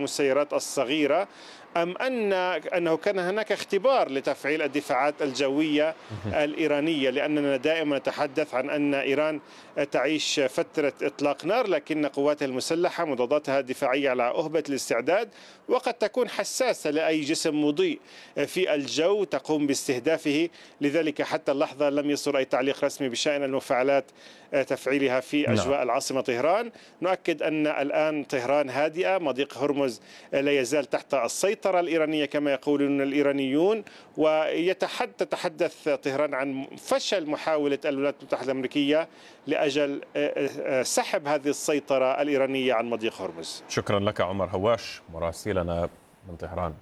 المسيرات الصغيرة، أم أنه كان هناك اختبار لتفعيل الدفاعات الجوية الإيرانية؟ لأننا دائما نتحدث عن أن إيران تعيش فترة إطلاق نار، لكن قواتها المسلحة مضاداتها الدفاعية على أهبة الاستعداد، وقد تكون حساسة لأي جسم مضيء في الجو تقوم باستهدافه. لذلك حتى اللحظة لم يصدر أي تعليق رسمي بشأن المفاعلات تفعيلها في نعم. أجواء العاصمة طهران. نؤكد أن الآن طهران هادئة، مضيق هرمز لا يزال تحت السيطرة الإيرانية كما يقولون الإيرانيون، وتتحدث طهران عن فشل محاولة الولايات المتحدة الأمريكية لأجل سحب هذه السيطرة الإيرانية عن مضيق هرمز. شكرا لك عمر هواش مراسلنا من طهران.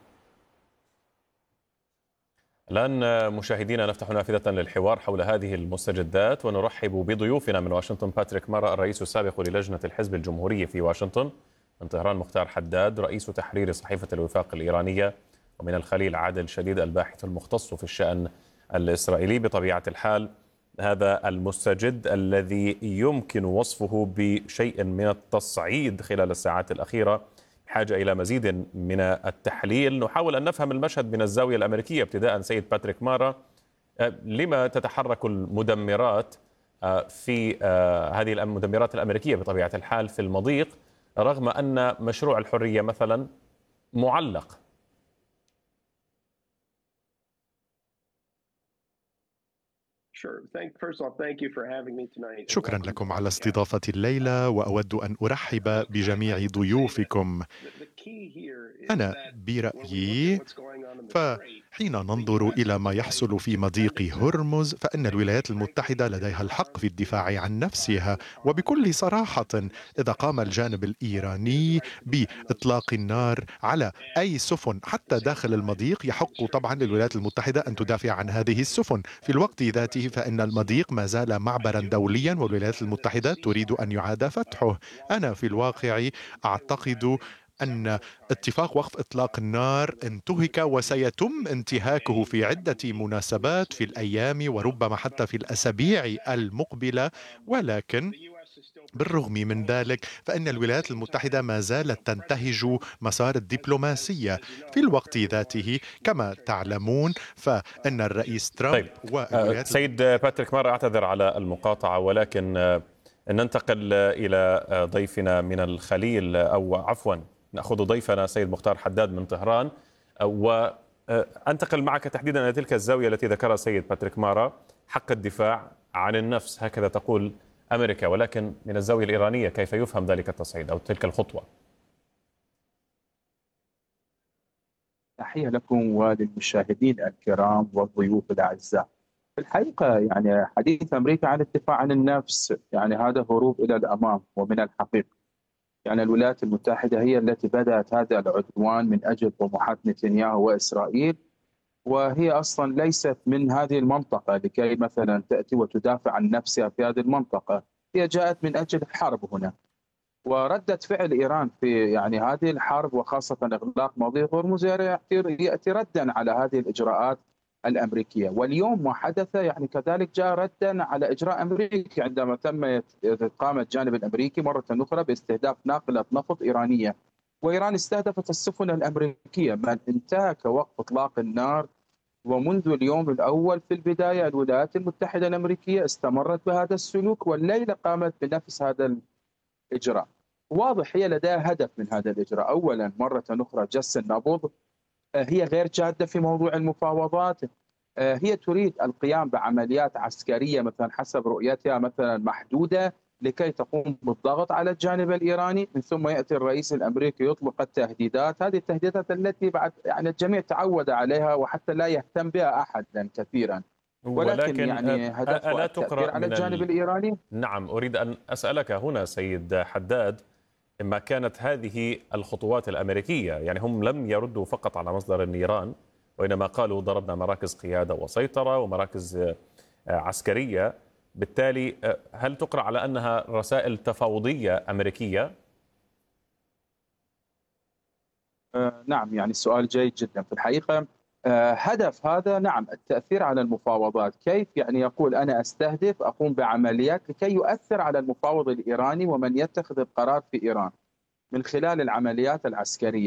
الآن مشاهدينا نفتح نافذة للحوار حول هذه المستجدات، ونرحب بضيوفنا من واشنطن باتريك مارا الرئيس السابق للجنة الحزب الجمهوري في واشنطن، من طهران مختار حداد رئيس تحرير صحيفة الوفاق الإيرانية، ومن الخليل عادل شديد الباحث المختص في الشأن الإسرائيلي. بطبيعة الحال هذا المستجد الذي يمكن وصفه بشيء من التصعيد خلال الساعات الأخيرة حاجة إلى مزيد من التحليل. نحاول أن نفهم المشهد من الزاوية الأمريكية ابتداء. سيد باتريك مارا، لما تتحرك المدمرات في هذه المدمرات الأمريكية بطبيعة الحال في المضيق، رغم أن مشروع الحرية مثلا معلق؟ شكرا لكم على استضافتي الليلة، وأود أن أرحب بجميع ضيوفكم. أنا برأيي فحين ننظر إلى ما يحصل في مضيق هرمز فإن الولايات المتحدة لديها الحق في الدفاع عن نفسها، وبكل صراحة إذا قام الجانب الإيراني بإطلاق النار على أي سفن حتى داخل المضيق، يحق طبعا للولايات المتحدة أن تدافع عن هذه السفن. في الوقت ذاته فإن المضيق ما زال معبرا دوليا، والولايات المتحدة تريد أن يعاد فتحه. أنا في الواقع أعتقد أن اتفاق وقف إطلاق النار انتهك، وسيتم انتهاكه في عدة مناسبات في الأيام وربما حتى في الأسابيع المقبلة، ولكن بالرغم من ذلك فإن الولايات المتحدة ما زالت تنتهج مسار الدبلوماسية. في الوقت ذاته كما تعلمون فإن الرئيس ترامب والولايات سيد باتريك مارا، أعتذر على المقاطعة، ولكن ننتقل إلى ضيفنا من الخليل، أو عفوا نأخذ ضيفنا سيد مختار حداد من طهران، وأنتقل معك تحديدا إلى تلك الزاوية التي ذكرها سيد باتريك مارا، حق الدفاع عن النفس، هكذا تقول أمريكا، ولكن من الزاوية الإيرانية كيف يفهم ذلك التصعيد أو تلك الخطوة؟ تحية لكم وللمشاهدين الكرام والضيوف الأعزاء. في الحقيقة يعني حديث أمريكا عن الدفاع عن النفس يعني هذا هروب إلى الأمام، ومن الحقيقة يعني الولايات المتحدة هي التي بدأت هذا العدوان من أجل طموحات نتنياهو وإسرائيل، وهي أصلا ليست من هذه المنطقة لكي مثلا تأتي وتدافع عن نفسها في هذه المنطقة. هي جاءت من أجل الحرب هنا، وردة فعل إيران في يعني هذه الحرب وخاصة إغلاق مضيق هرمز يأتي ردا على هذه الإجراءات الأمريكية. واليوم ما حدث يعني كذلك جاء ردا على إجراء أمريكي عندما قام الجانب الأمريكي مرة أخرى باستهداف ناقلة نفط إيرانية، وإيران استهدفت السفن الأمريكية. من انتهك وقف إطلاق النار، ومنذ اليوم الأول في البداية الولايات المتحدة الأمريكية استمرت بهذا السلوك، والليلة قامت بنفس هذا الإجراء. واضح هي لديها هدف من هذا الإجراء. أولا مرة أخرى جس النبض، هي غير جادة في موضوع المفاوضات، هي تريد القيام بعمليات عسكرية مثلا حسب رؤيتها مثلا محدودة لكي تقوم بالضغط على الجانب الإيراني، من ثم يأتي الرئيس الأمريكي يطلق التهديدات. هذه التهديدات التي بعد يعني الجميع تعود عليها وحتى لا يهتم بها أحدا كثيرا، ولكن يعني هدفها التأثير على الجانب الإيراني. نعم، أريد أن أسألك هنا سيد حداد، ما كانت هذه الخطوات الأمريكية؟ يعني هم لم يردوا فقط على مصدر النيران، وإنما قالوا ضربنا مراكز قيادة وسيطرة ومراكز عسكرية. بالتالي هل تقرأ على أنها رسائل تفاوضية أمريكية؟ نعم، يعني السؤال جيد جدا. في الحقيقة هدف هذا نعم التأثير على المفاوضات. كيف؟ يعني يقول أنا أستهدف أقوم بعمليات لكي يؤثر على المفاوض الإيراني ومن يتخذ القرار في إيران من خلال العمليات العسكرية.